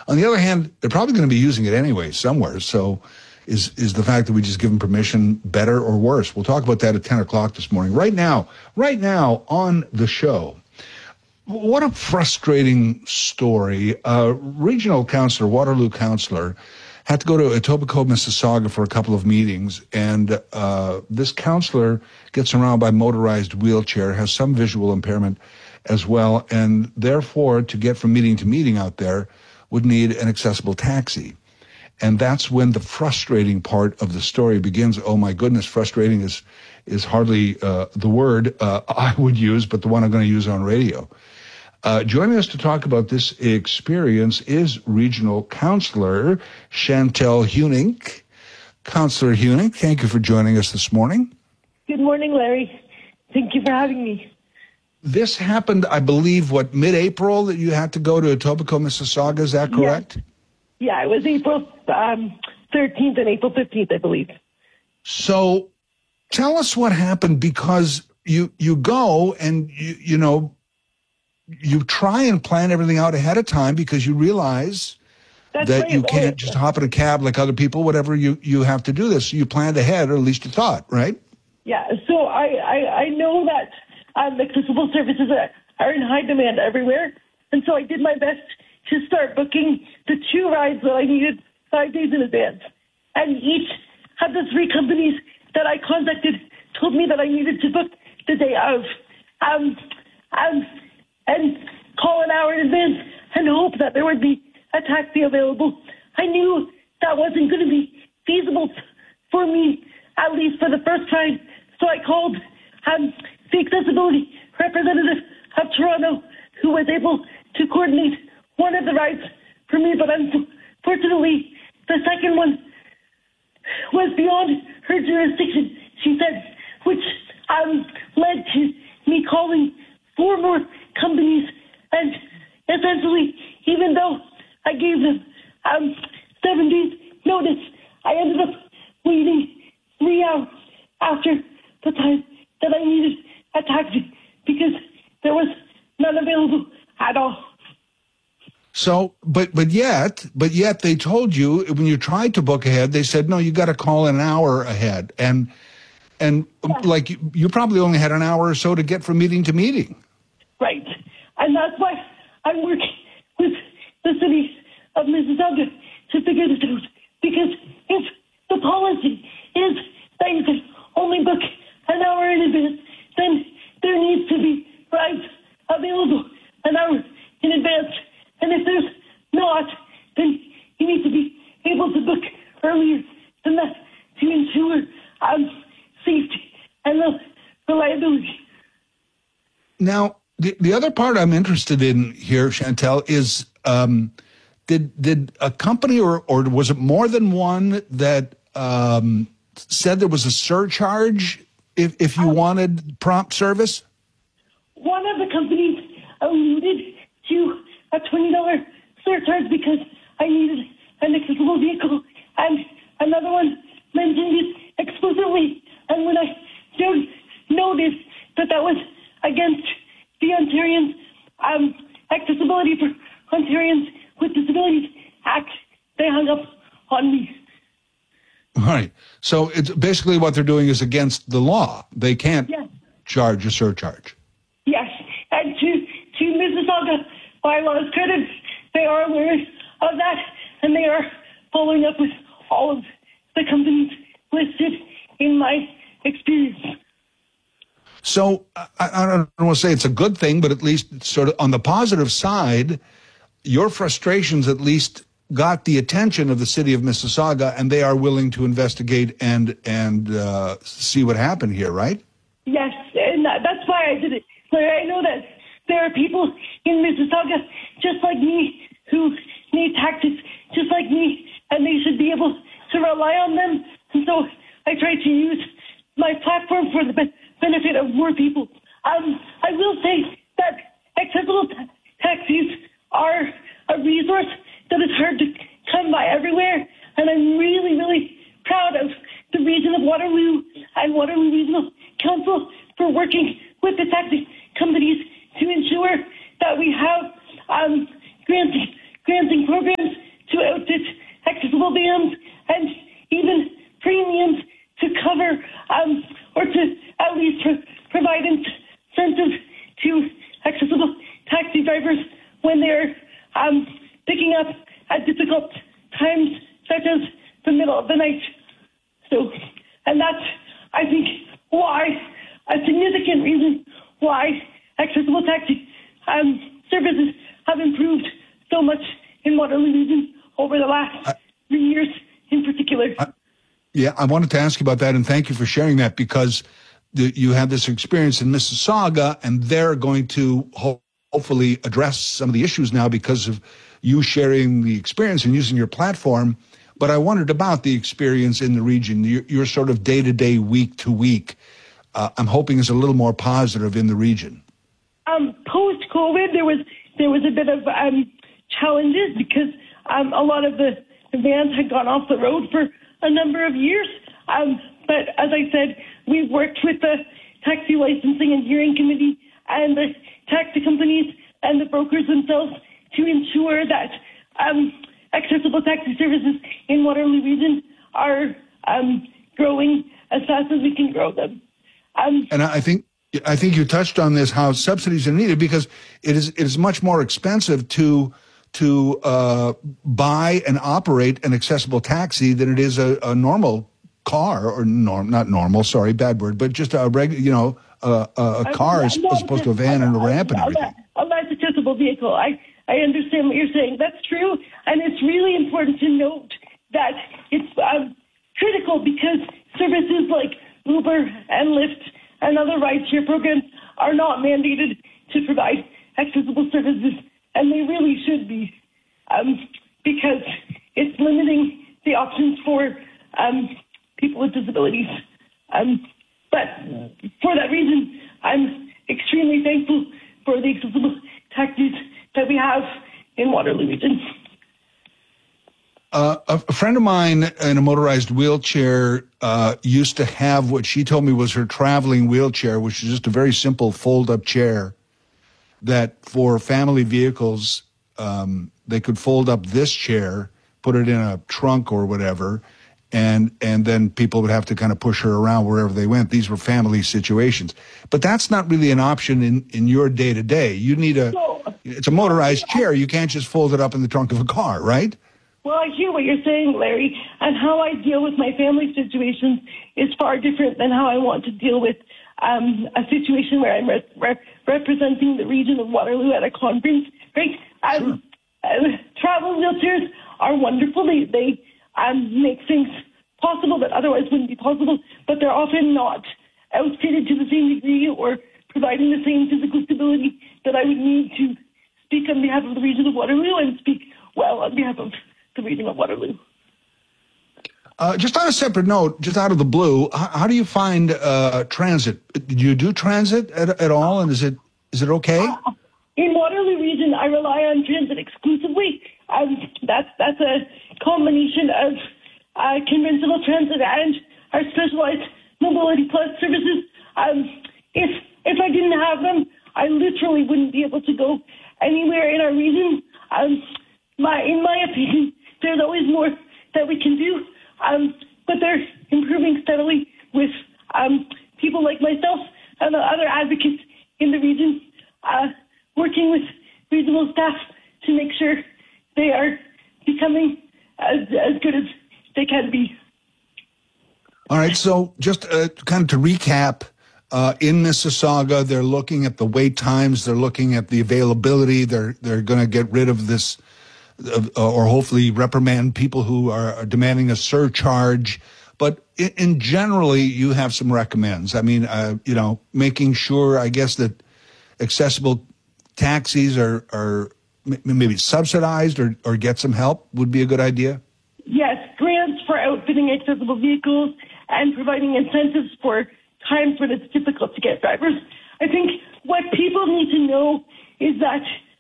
On the other hand, they're probably going to be using it anyway somewhere. So is the fact that we just give them permission better or worse? We'll talk about that at 10 o'clock this morning. Right now on the show, what a frustrating story. Regional councillor, Waterloo councillor, had to go to Etobicoke, Mississauga for a couple of meetings, and this councillor gets around by motorized wheelchair, has some visual impairment as well, and therefore, to get from meeting to meeting out there, would need an accessible taxi. And that's when the frustrating part of the story begins. Oh my goodness, frustrating is hardly the word I would use, but the one I'm going to use on radio. Joining us to talk about this experience is Regional Councillor Chantal Huning. Councillor Huning, thank you for joining us this morning. Good morning, Larry. Thank you for having me. This happened, I believe, mid-April that you had to go to Etobicoke, Mississauga, is that correct? Yeah, it was April 13th and April 15th, I believe. So tell us what happened, because you go and you try and plan everything out ahead of time because you realize that you can't just hop in a cab like other people, whatever you have to do this. So you planned ahead, or at least you thought, right? Yeah, so I know that accessible services are in high demand everywhere, and so I did my best to start booking the 2 rides that I needed 5 days in advance. And each of the 3 companies that I contacted told me that I needed to book the day of. And call an hour in advance and hope that there would be a taxi available. I knew that wasn't going to be feasible for me, at least for the first time. So I called the accessibility representative of Toronto, who was able to coordinate one of the rides for me, but unfortunately, the second one was beyond her jurisdiction, she said, which led to me calling 4 more companies, and essentially, even though I gave them 7 days notice, I ended up waiting 3 hours after the time that I needed a taxi because there was none available at all. So, but yet they told you when you tried to book ahead, they said, no, you got to call an hour ahead. And like you probably only had an hour or so to get from meeting to meeting. Right. And that's why I'm working with the city of Mississauga to figure this out. Because if the policy is that you can only book an hour in advance, then there needs to be rides available an hour in advance. And if there's not, then you need to be able to book earlier than that to ensure safety and reliability. Now, the other part I'm interested in here, Chantal, is did a company or was it more than one that said there was a surcharge if you wanted prompt service? One of the companies alluded to a $20 surcharge because I needed an accessible vehicle, and another one mentioned it explicitly. And when I noticed that was against the Ontarians Accessibility for Ontarians with Disabilities Act, they hung up on me. All right. So it's basically what they're doing is against the law. They can't charge a surcharge. Yes. And to Mississauga bylaws credit, they are aware of that, and they are following up with all of the companies listed in my experience. So I don't want to say it's a good thing, but at least sort of on the positive side, your frustrations at least got the attention of the city of Mississauga, and they are willing to investigate and see what happened here, right? Yes, and that's why I did it. I know that there are people in Mississauga just like me who need taxis just like me, and they should be able to rely on them. And so I try to use my platform for the benefit of more people. I will say that accessible taxis are a resource that is hard to come by everywhere, and I'm really, really proud of the region of Waterloo and Waterloo Regional Council for working with the taxi companies to ensure that we have granting programs accessible vans and even premiums to cover or to at least provide incentives to accessible taxi drivers when they're picking up at difficult times, such as the middle of the night. So, and that's, I think, why, a significant reason why accessible taxi services have improved so much in Waterloo Region over the last 3 years in particular. Yeah, I wanted to ask you about that, and thank you for sharing that, because you had this experience in Mississauga, and they're going to hopefully address some of the issues now because of you sharing the experience and using your platform. But I wondered about the experience in the region, your sort of day-to-day, week-to-week. I'm hoping is a little more positive in the region. Post-COVID, there was a bit of challenges because a lot of the vans had gone off the road for a number of years. But as I said, we've worked with the Taxi Licensing and Hearing Committee and the taxi companies and the brokers themselves to ensure that accessible taxi services in Waterloo Region are growing as fast as we can grow them. And I think you touched on this, how subsidies are needed, because it is much more expensive to buy and operate an accessible taxi than it is a normal car, or not normal, sorry, bad word, but just a regular, a car as opposed to a van and a ramp and everything. A less accessible vehicle. I understand what you're saying. That's true, and it's really important to note that it's critical because services like Uber and Lyft and other rideshare programs are not mandated to provide accessible services, and they really should be, because it's limiting the options for people with disabilities. But for that reason, I'm extremely thankful for the accessible taxis that we have in Waterloo Region. A friend of mine in a motorized wheelchair used to have what she told me was her traveling wheelchair, which is just a very simple fold-up chair that for family vehicles, they could fold up this chair, put it in a trunk or whatever, and then people would have to kind of push her around wherever they went. These were family situations. But that's not really an option in your day-to-day. You need it's a motorized chair. You can't just fold it up in the trunk of a car, right? Well, I hear what you're saying, Larry, and how I deal with my family situations is far different than how I want to deal with a situation where I'm representing the region of Waterloo at a conference, right? Sure. Travel wheelchairs are wonderful. They make things possible that otherwise wouldn't be possible, but they're often not outfitted to the same degree or providing the same physical stability that I would need to speak on behalf of the region of Waterloo and speak well on behalf of the region of Waterloo. Just on a separate note, just out of the blue, how do you find transit? Do you do transit at all, and is it okay? In Waterloo Region, I rely on transit exclusively. That's a combination of conventional transit and our specialized Mobility Plus services. If I didn't have them, I literally wouldn't be able to go anywhere in our region. In my opinion, there's always more that we can do, but they're improving steadily with people like myself and other advocates in the region, working with regional staff to make sure they are becoming as good as they can be. All right, so just kind of to recap, in Mississauga, they're looking at the wait times, they're looking at the availability, they're going to get rid of this, or hopefully reprimand people who are demanding a surcharge. But in generally, you have some recommends. I mean, making sure, I guess, that accessible taxis are maybe subsidized or get some help would be a good idea. Yes, grants for outfitting accessible vehicles and providing incentives for times when it's difficult to get drivers. I think what people need to know is that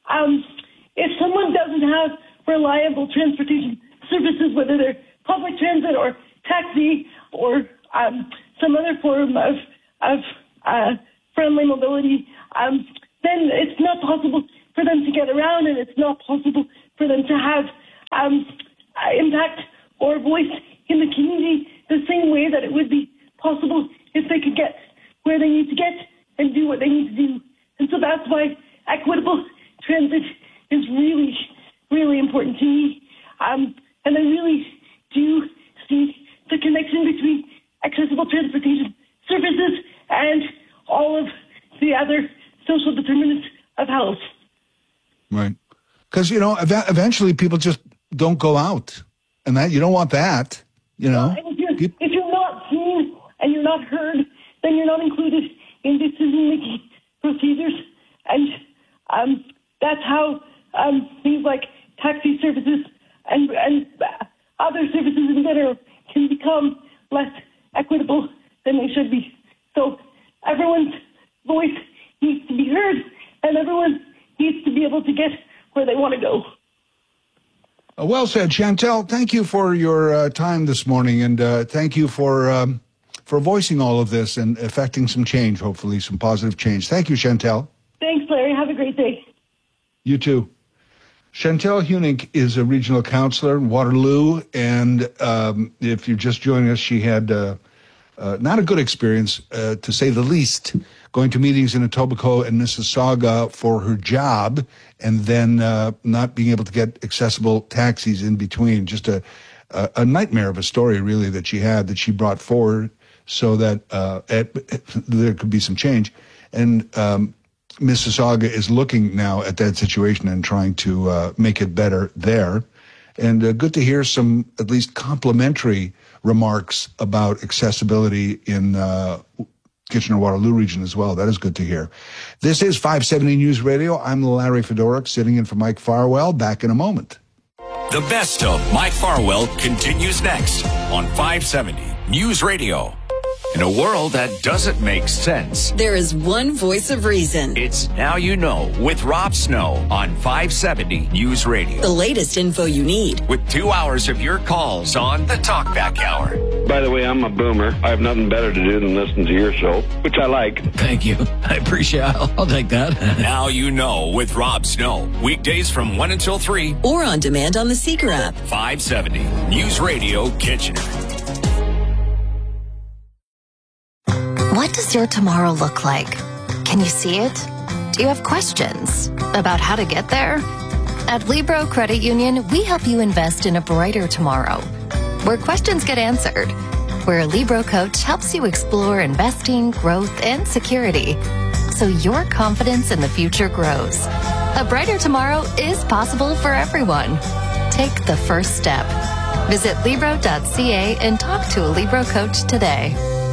if someone doesn't have reliable transportation services, whether they're public transit or taxi or some other form of friendly mobility, then it's not possible for them to get around, and it's not possible for them to have impact or a voice in the community the same way that it would be possible if they could get where they need to get and do what they need to do. And so that's why equitable transit is really, really important to me. And I really do see the connection between accessible transportation services and all of the other social determinants of health. Right. Because, eventually people just don't go out. And that you don't want that, And if you're not seen and you're not heard, then you're not included in decision-making procedures. And that's how things like taxi services and other services in general can become less equitable than they should be. So everyone's voice needs to be heard, and everyone needs to be able to get where they want to go. Well said, Chantel. Thank you for your time this morning, and thank you for voicing all of this and affecting some change, hopefully some positive change. Thank you, Chantel. Thanks, Larry. Have a great day. You too. Chantel Hunig is a regional councillor in Waterloo, and if you're just joining us, she had not a good experience, to say the least, going to meetings in Etobicoke and Mississauga for her job, and then not being able to get accessible taxis in between. Just a nightmare of a story, really, that she had, that she brought forward so that there could be some change. And Mississauga is looking now at that situation and trying to make it better there. And good to hear some at least complimentary remarks about accessibility in Kitchener-Waterloo region as well. That is good to hear. This is 570 News Radio. I'm Larry Fedoruk, sitting in for Mike Farwell. Back in a moment. The best of Mike Farwell continues next on 570 News Radio. In a world that doesn't make sense, there is one voice of reason. It's Now You Know with Rob Snow on 570 News Radio. The latest info you need. With 2 hours of your calls on the Talkback Hour. By the way, I'm a boomer. I have nothing better to do than listen to your show, which I like. Thank you. I appreciate it. I'll take that. Now You Know with Rob Snow. Weekdays from 1 until 3. Or on demand on the Seeker app. 570 News Radio Kitchener. What does your tomorrow look like? Can you see it? Do you have questions about how to get there? At Libro Credit Union, we help you invest in a brighter tomorrow, where questions get answered, where a Libro coach helps you explore investing, growth, and security, so your confidence in the future grows. A brighter tomorrow is possible for everyone. Take the first step. Visit Libro.ca and talk to a Libro coach today.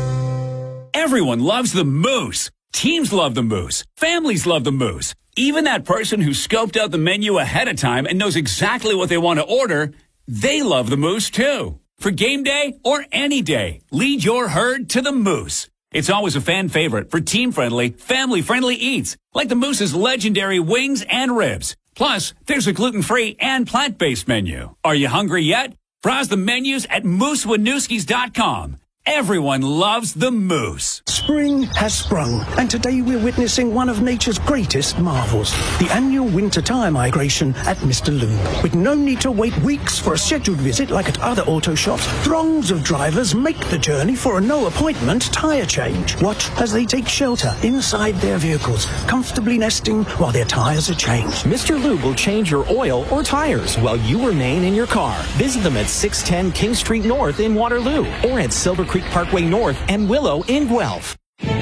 Everyone loves the Moose. Teams love the Moose. Families love the Moose. Even that person who scoped out the menu ahead of time and knows exactly what they want to order, they love the Moose too. For game day or any day, lead your herd to the Moose. It's always a fan favorite for team-friendly, family-friendly eats, like the Moose's legendary wings and ribs. Plus, there's a gluten-free and plant-based menu. Are you hungry yet? Browse the menus at moosewanooskies.com. Everyone loves the Moose. Spring has sprung, and today we're witnessing one of nature's greatest marvels, the annual winter tire migration at Mr. Lube. With no need to wait weeks for a scheduled visit like at other auto shops, throngs of drivers make the journey for a no-appointment tire change. Watch as they take shelter inside their vehicles, comfortably nesting while their tires are changed. Mr. Lube will change your oil or tires while you remain in your car. Visit them at 610 King Street North in Waterloo or at Silver Creek Parkway North and Willow in Guelph.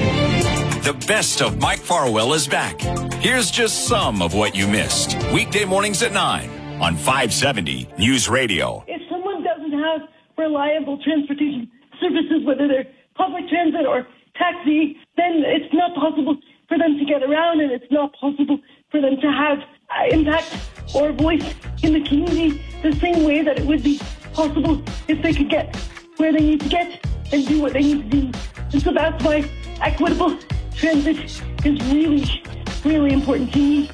The best of Mike Farwell is back. Here's just some of what you missed. Weekday mornings at 9 on 570 News Radio. If someone doesn't have reliable transportation services, whether they're public transit or taxi, then it's not possible for them to get around, and it's not possible for them to have impact or voice in the community the same way that it would be possible if they could get where they need to get and do what they need to do. And so that's why equitable transit is really, really important to me.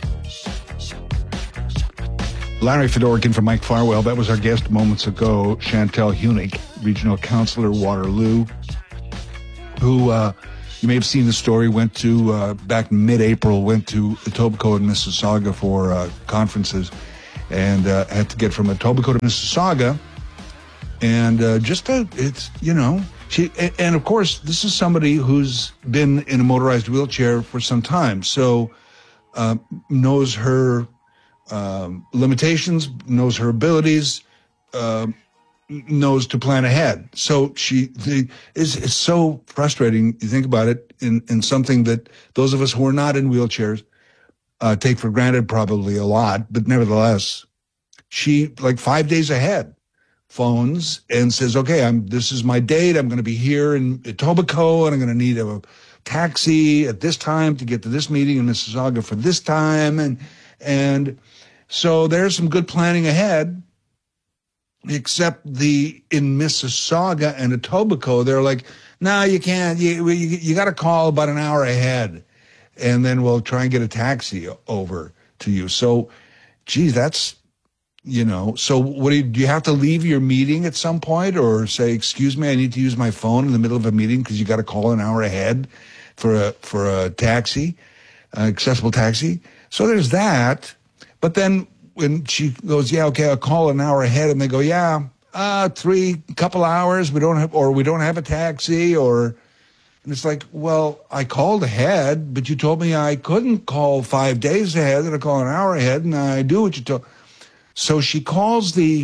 Larry Fedoruk in for Mike Farwell. That was our guest moments ago, Chantel Hunig, Regional Councillor, Waterloo, who you may have seen the story, went to, back in mid-April, went to Etobicoke and Mississauga for conferences, and had to get from Etobicoke to Mississauga And it's, and of course, this is somebody who's been in a motorized wheelchair for some time. So knows her limitations, knows her abilities, knows to plan ahead. So it's so frustrating. You think about it in something that those of us who are not in wheelchairs take for granted probably a lot, but nevertheless, she, like 5 days ahead, phones and says, okay, this is my date. I'm going to be here in Etobicoke, and I'm going to need a taxi at this time to get to this meeting in Mississauga for this time. And so there's some good planning ahead, except in Mississauga and Etobicoke, they're like, no, you can't. You got to call about an hour ahead, and then we'll try and get a taxi over to you. So, geez, that's, so what do you have to leave your meeting at some point, or say, excuse me, I need to use my phone in the middle of a meeting because you got to call an hour ahead for a taxi, accessible taxi. So there's that. But then when she goes, yeah, okay, I'll call an hour ahead, and they go, yeah, couple hours, we don't have a taxi, and it's like, well, I called ahead, but you told me I couldn't call 5 days ahead, and I call an hour ahead, and I do what you told. So she calls the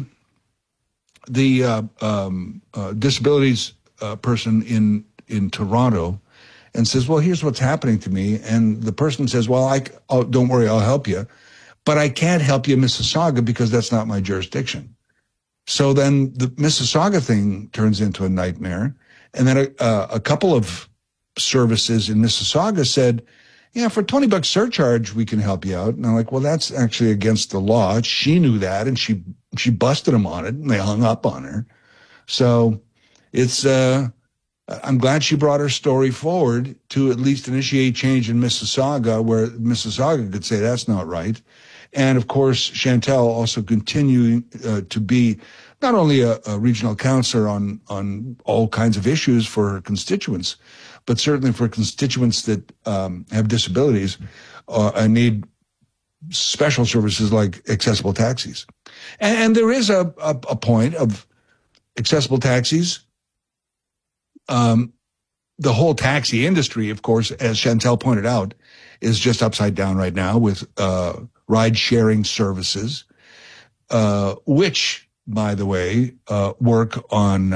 disabilities person in Toronto and says, well, here's what's happening to me. And the person says, well, don't worry, I'll help you. But I can't help you in Mississauga because that's not my jurisdiction. So then the Mississauga thing turns into a nightmare. And then a couple of services in Mississauga said, yeah, for $20 surcharge, we can help you out. And I'm like, well, that's actually against the law. She knew that, and she busted them on it, and they hung up on her. So it's, I'm glad she brought her story forward to at least initiate change in Mississauga, where Mississauga could say that's not right. And of course, Chantal also continuing to be not only a regional counselor on all kinds of issues for her constituents, but certainly for constituents that have disabilities and need special services like accessible taxis. And there is a point of accessible taxis. The whole taxi industry, of course, as Chantal pointed out, is just upside down right now with ride-sharing services, which, by the way, work on,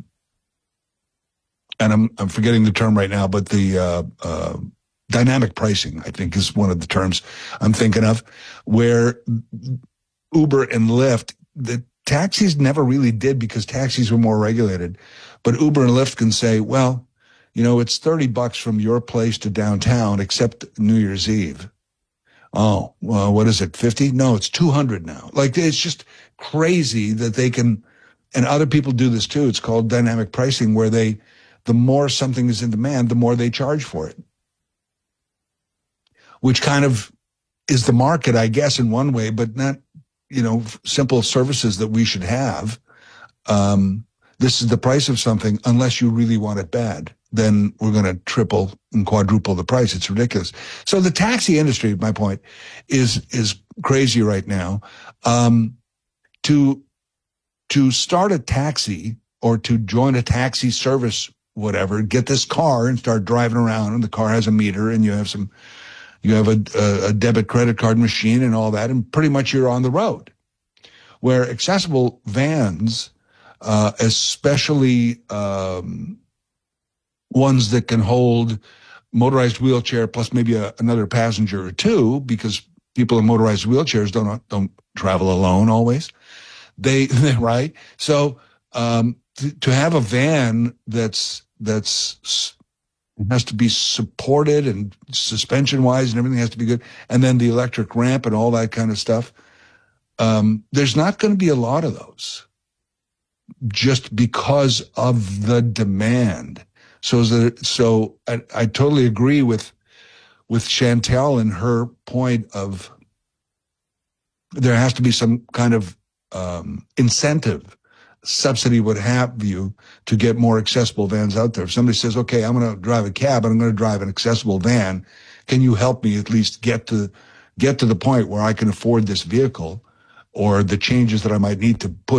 and I'm forgetting the term right now, but the dynamic pricing, I think, is one of the terms I'm thinking of, where Uber and Lyft, the taxis never really did because taxis were more regulated. But Uber and Lyft can say, well, it's $30 from your place to downtown, except New Year's Eve. Oh, well, what is it, 50? No, it's 200 now. Like, it's just crazy that they can, and other people do this too. It's called dynamic pricing, where the more something is in demand, the more they charge for it. Which kind of is the market, I guess, in one way, but not, simple services that we should have. This is the price of something unless you really want it bad. Then we're going to triple and quadruple the price. It's ridiculous. So the taxi industry, my point, is crazy right now. To start a taxi or to join a taxi service, whatever, get this car and start driving around, and the car has a meter, and you have a debit credit card machine and all that, and pretty much you're on the road. Where accessible vans, especially ones that can hold motorized wheelchair plus maybe another passenger or two, because people in motorized wheelchairs don't travel alone always. They right. So to have a van that's has to be supported and suspension wise and everything has to be good, and then the electric ramp and all that kind of stuff. There's not going to be a lot of those, just because of the demand. So I totally agree with Chantal and her point of there has to be some kind of incentive, subsidy, what have you, to get more accessible vans out there. If somebody says, okay, I'm going to drive a cab, but I'm going to drive an accessible van, can you help me at least get to the point where I can afford this vehicle or the changes that I might need to put